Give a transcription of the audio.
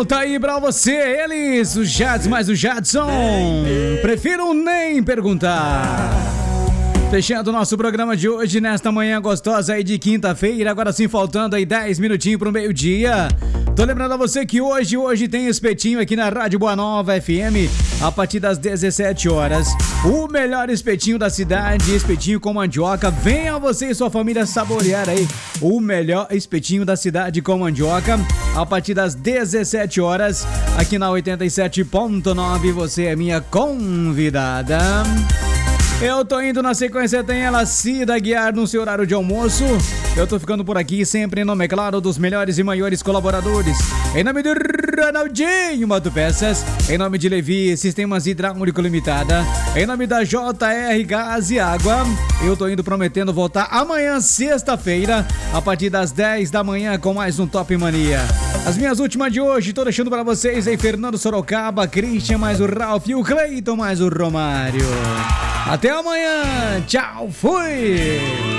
volta aí pra você, eles, o Jads mais o Jadson. Prefiro nem perguntar. Fechando o nosso programa de hoje, nesta manhã gostosa aí de quinta-feira, agora sim faltando aí 10 minutinhos pro meio-dia. Tô lembrando a você que hoje tem espetinho aqui na Rádio Boa Nova FM, a partir das 17 horas. O melhor espetinho da cidade, espetinho com mandioca. Venha você e sua família saborear aí o melhor espetinho da cidade com mandioca, a partir das 17 horas, aqui na 87.9. Você é minha convidada. Eu tô indo na sequência, tem ela, Cida Guiar, no seu horário de almoço. Eu tô ficando por aqui, sempre em nome, é claro, dos melhores e maiores colaboradores. Em nome de Ronaldinho Moto Peças, em nome de Levi Sistemas Hidráulico Limitada, em nome da JR Gás e Água. Eu tô indo prometendo voltar amanhã, sexta-feira, a partir das 10 da manhã, com mais um Top Mania. As minhas últimas de hoje, tô deixando pra vocês aí Fernando Sorocaba, Christian mais o Ralph e o Cleiton mais o Romário. Até amanhã, tchau, fui!